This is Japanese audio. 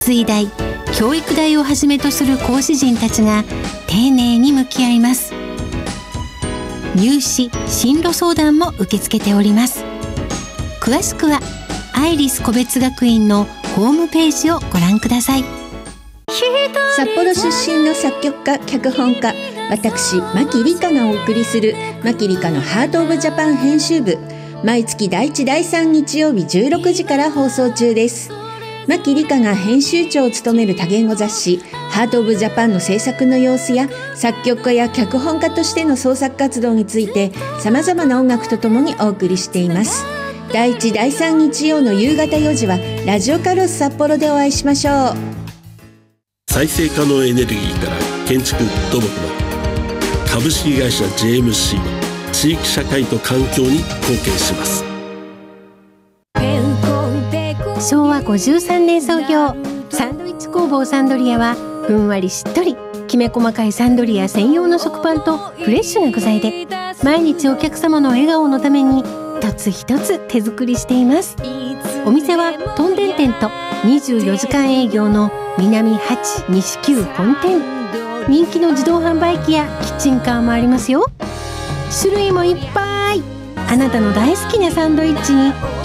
水代、教育代をはじめとする講師陣たちが丁寧に向き合います。入試・進路相談も受け付けております。詳しくはアイリス個別学院のホームページをご覧ください。 札幌出身の作曲家・脚本家、私牧理香がお送りする牧理香のハートオブジャパン編集部、毎月第1第3日曜日16時から放送中です。牧理香が編集長を務める多言語雑誌ハートオブジャパンの制作の様子や、作曲家や脚本家としての創作活動について様々な音楽とともにお送りしています。第1第3日曜の夕方4時はラジオカロス札幌でお会いしましょう。 再生可能エネルギーから建築土木まで、株式会社 JMC は地域社会と環境に貢献します。 昭和53年創業、サンドイッチ工房サンドリアはふんわりしっとりきめ細かいサンドリア専用の食パンとフレッシュな具材で、毎日お客様の笑顔のために一つ一つ手作りしています。お店はトンデン店と24時間営業の南8西9本店。人気の自動販売機やキッチンカーもありますよ。種類もいっぱい。あなたの大好きなサンドイッチに